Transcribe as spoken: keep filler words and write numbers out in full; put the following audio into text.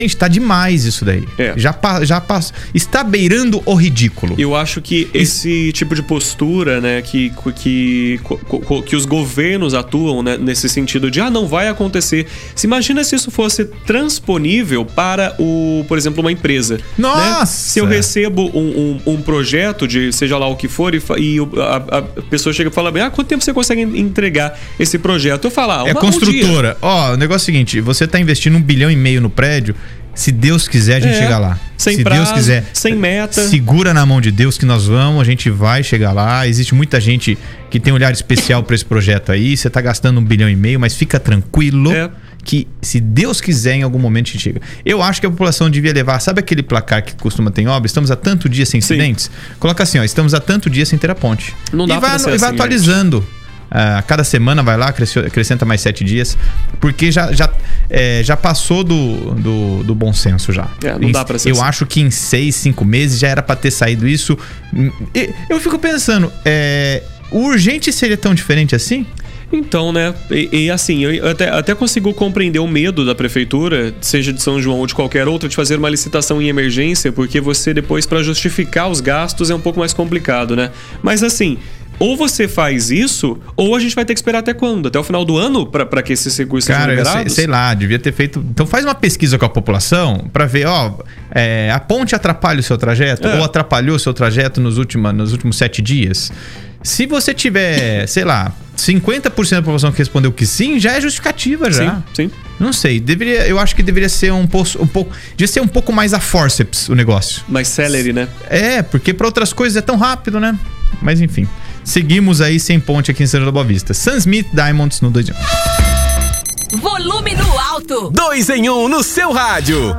Gente, tá demais isso daí. É. Já, já passa. Está beirando o ridículo. Eu acho que esse tipo de postura, né, que, que, que os governos atuam, né, nesse sentido de, ah, não vai acontecer. Se imagina se isso fosse transponível para, o, por exemplo, uma empresa. Nossa! Né? Se eu recebo um, um, um projeto de seja lá o que for e, e a, a pessoa chega e fala bem, ah, quanto tempo você consegue entregar esse projeto? Eu falo, ah, uma, é construtora. Um Ó, o negócio é o seguinte, você tá investindo um bilhão e meio no prédio. Se Deus quiser, a gente é, chega lá. Sem Se prazo, Deus quiser, sem meta. Segura na mão de Deus que nós vamos, a gente vai chegar lá. Existe muita gente que tem um olhar especial para esse projeto aí. Você tá gastando um bilhão e meio, mas fica tranquilo é. que se Deus quiser, em algum momento a gente chega. Eu acho que a população devia levar, sabe aquele placar que costuma ter em obra? Estamos há tanto dia sem incidentes? Sim. Coloca assim, ó, estamos há tanto dia sem ter a ponte. Não dá e vai, pra ser e vai assim, atualizando. Gente. Uh, cada semana vai lá, acrescenta mais sete dias, porque já, já, é, já passou do, do, do bom senso já. É, não dá pra ser Eu assim. acho que em seis, cinco meses já era pra ter saído isso. E eu fico pensando, é, o urgente seria tão diferente assim? Então, né, e, e assim, eu até, até consigo compreender o medo da prefeitura, seja de São João ou de qualquer outra, de fazer uma licitação em emergência, porque você depois, pra justificar os gastos, é um pouco mais complicado, né? Mas assim, ou você faz isso, ou a gente vai ter que esperar até quando? Até o final do ano pra, pra que esses recursos sejam liberados? Cara, sei, sei lá, devia ter feito... Então faz uma pesquisa com a população pra ver, ó, é, a ponte atrapalha o seu trajeto? É. Ou atrapalhou o seu trajeto nos, última, nos últimos sete dias? Se você tiver, sei lá, cinquenta por cento da população que respondeu que sim, já é justificativa já. Sim, sim. Não sei, deveria, eu acho que deveria ser um, um pouco, devia ser um pouco mais a forceps o negócio. Mais celery, né? É, porque pra outras coisas é tão rápido, né? Mas enfim, seguimos aí sem ponte aqui em São João da Boa Vista. Sam Smith Diamonds no dois em um. Volume no alto. dois em um no seu rádio.